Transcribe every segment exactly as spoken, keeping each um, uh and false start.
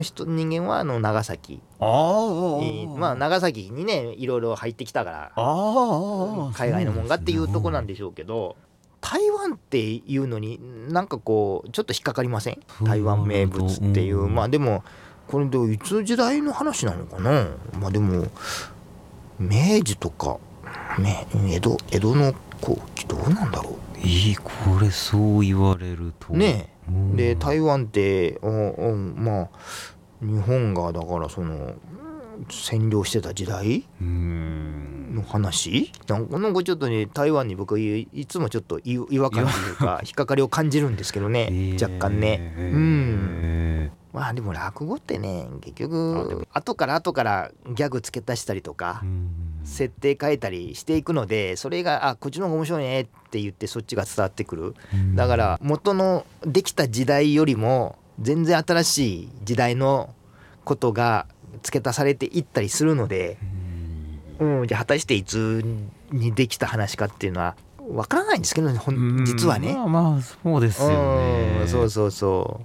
人人間はあの長崎、 あえーまあ、 あ長崎にねいろいろ入ってきたからあ海外のもんがっていうとこなんでしょうけど、台湾っていうのになんかこうちょっと引っかかりません？台湾名物っていう、まあでもこれでいつ時代の話なのかな。まあでも明治とか、ね、江戸江戸の後期どうなんだろいい、これそう言われるとうねえ。 うんで台湾っておおまあ日本がだからその占領してた時代うんの話なんかなんかちょっとね台湾に僕いいつもちょっと違違和感というか引っかかりを感じるんですけどね若干ね。うんまあでも落語ってね結局後から後からギャグ付け足したりとか設定変えたりしていくので、それがあこっちの方が面白いねって言ってそっちが伝わってくる。だから元のできた時代よりも全然新しい時代のことが付け足されていったりするので、うん、じゃあ果たしていつにできた話かっていうのはわからないんですけどね、ほん実はね。 まあまあそうですよね。 うんそうそうそう。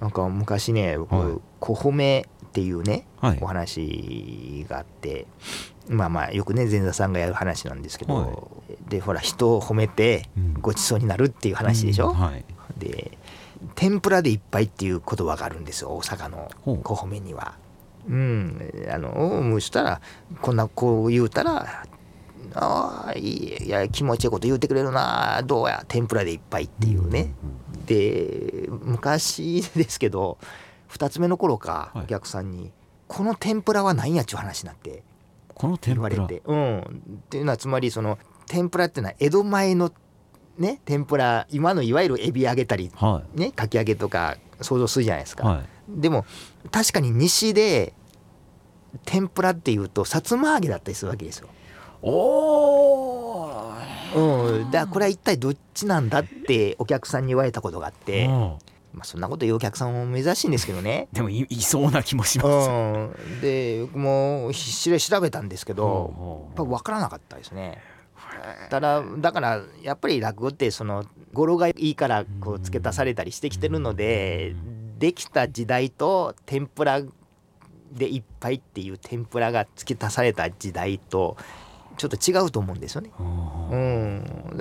なんか昔ね僕、はい、小褒めっていうね、はい、お話があって、まあまあよくね前座さんがやる話なんですけど、はい、でほら人を褒めてごちそうになるっていう話でしょ、うんうんはい、で天ぷらでいっぱいっていう言葉があるんですよ大阪の小褒めには。うん、あのそしたらこんなこう言うたらあいや気持ちいいこと言うてくれるなどうや天ぷらでいっぱいっていうね、うん、で昔ですけどふたつめの頃か、はい、お客さんにこの天ぷらは何やっちゅう話になってこの天ぷら言われて、うん、っていうのはつまりその天ぷらっていうのは江戸前のね天ぷら今のいわゆるエビ揚げたり、はい、ねかき揚げとか想像するじゃないですか、はい、でも確かに西で天ぷらっていうとさつま揚げだったりするわけですよ。 おー、うん、だからこれは一体どっちなんだってお客さんに言われたことがあって、まあ、そんなこと言うお客さんも珍しいんですけどねでも い, いそうな気もします、 うん、でもう必死で調べたんですけどやっぱ分からなかったですね。ただだからやっぱり落語ってその語呂がいいからこう付け足されたりしてきてるので、できた時代と天ぷらでいっぱいっていう天ぷらが付け足された時代とちょっと違うと思うんですよね。うん、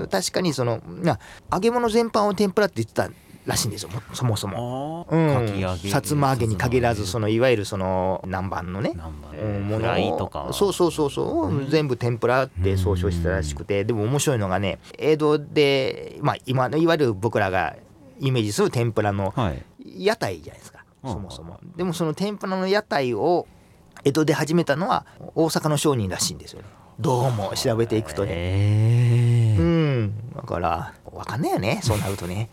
確かにその揚げ物全般を天ぷらって言ってたらしいんですよそもそも。うん、かき揚げさつま揚げに限らずそのいわゆるその南蛮のねフライとかそうそうそうそう、うん、全部天ぷらって総称してたらしくて、でも面白いのがね江戸で、まあ、今のいわゆる僕らがイメージする天ぷらの屋台じゃないですか、はい、そもそも。でもその天ぷらの屋台を江戸で始めたのは大阪の商人らしいんですよね。どうも調べていくとね、えー、うんだから分かんないよねそうなるとね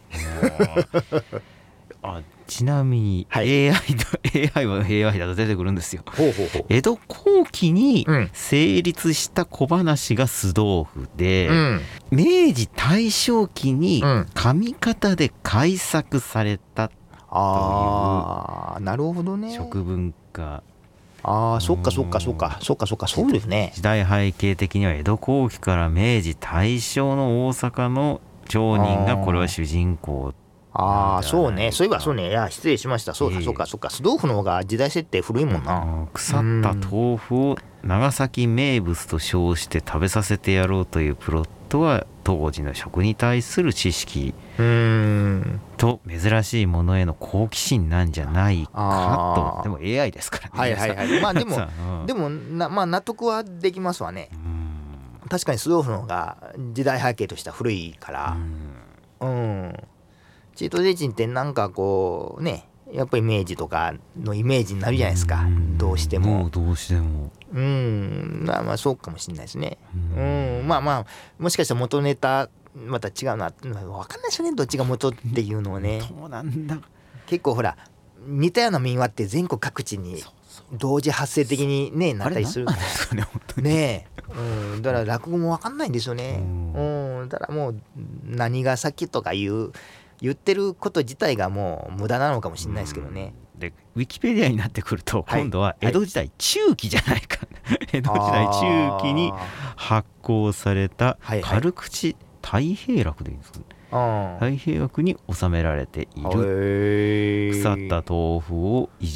あちなみにはい、 エーアイ と エーアイ は エーアイ だと出てくるんですよ。 ほうほうほう。 江戸後期に成立した小話が酢豆腐で、うん、明治大正期に上方で改作されたという、 あーなるほどね食文化。 ああそっかそっかそっかそっかそっかそうですね。 時代背景的には江戸後期から明治大正の大阪の町人がこれは主人公。 ああそうねそういえばそうねいや失礼しました。そうかそうかそうか酢豆腐の方が時代設定古いもんな。 腐った豆腐を長崎名物と称して食べさせてやろうというプロットは当時の食に対する知識と珍しいものへの好奇心なんじゃないかと。でも エーアイ ですからね。 はいはいはいまあでもでもな、まあ、納得はできますわね。確かに酢豆腐の方が時代背景としては古いからうんチートデジンってなんかこうねやっぱり明治とかのイメージになるじゃないですかどうしても。 もうどうしてもうんまあまあそうかもしれないですね。うんまあまあもしかしたら元ネタまた違うな分かんないですよねどっちが元っていうのをね。 そうなんだ。 結構ほら似たような民話って全国各地に同時発生的にねなったりするからねえ、うん、だから落語も分かんないんですよね。うんだからもう何が先とかいう言ってること自体がもう無駄なのかもしれないですけどね。 でウィキペディアになってくると、はい、今度は江戸時代中期じゃないか、はい、江戸時代中期に発行された軽口太平楽でいいんですかね。太平楽に収められている。腐った豆腐をい